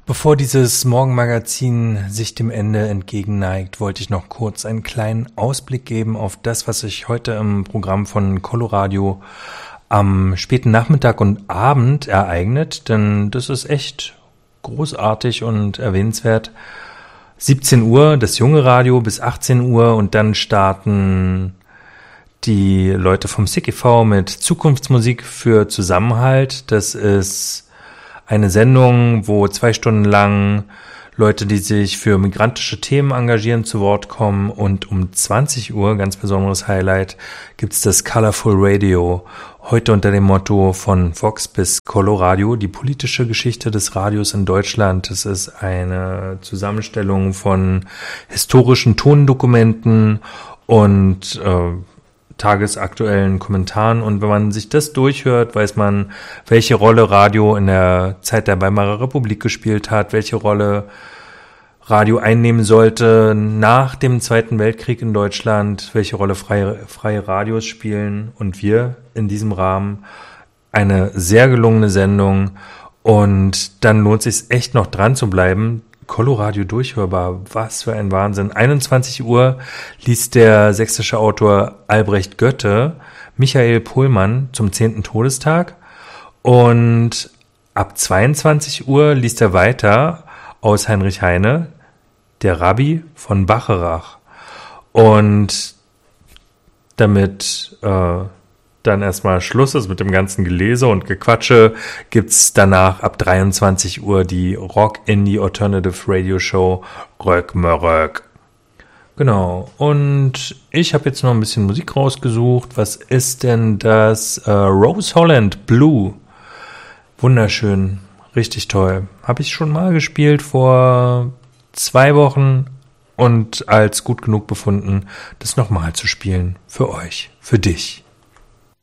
Bevor dieses Morgenmagazin sich dem Ende entgegenneigt, wollte ich noch kurz einen kleinen Ausblick geben auf das, was sich heute im Programm von Coloradio am späten Nachmittag und Abend ereignet, denn das ist echt großartig und erwähnenswert. 17 Uhr das junge Radio bis 18 Uhr und dann starten die Leute vom SICK mit Zukunftsmusik für Zusammenhalt. Das ist eine Sendung, wo 2 Stunden lang Leute, die sich für migrantische Themen engagieren, zu Wort kommen. Und um 20 Uhr, ganz besonderes Highlight, gibt's das Colorful Radio. Heute unter dem Motto von Vox bis Coloradio, die politische Geschichte des Radios in Deutschland. Das ist eine Zusammenstellung von historischen Tondokumenten und tagesaktuellen Kommentaren, und wenn man sich das durchhört, weiß man, welche Rolle Radio in der Zeit der Weimarer Republik gespielt hat, welche Rolle Radio einnehmen sollte nach dem Zweiten Weltkrieg in Deutschland, welche Rolle freie Radios spielen, und wir in diesem Rahmen eine sehr gelungene Sendung, und dann lohnt es sich echt noch dran zu bleiben. Coloradio durchhörbar, was für ein Wahnsinn. 21 Uhr liest der sächsische Autor Albrecht Goethe Michael Pohlmann zum 10. Todestag, und ab 22 Uhr liest er weiter aus Heinrich Heine, der Rabbi von Bacharach. Und damit dann erstmal Schluss ist mit dem ganzen Gelese und Gequatsche, gibt's danach ab 23 Uhr die Rock-Indie-Alternative Radio Show Röck-Möröck. Genau, und ich habe jetzt noch ein bisschen Musik rausgesucht. Was ist denn das? Rose Holland Blue. Wunderschön, richtig toll. Habe ich schon mal gespielt vor 2 Wochen und als gut genug befunden, das nochmal zu spielen. Für euch, für dich.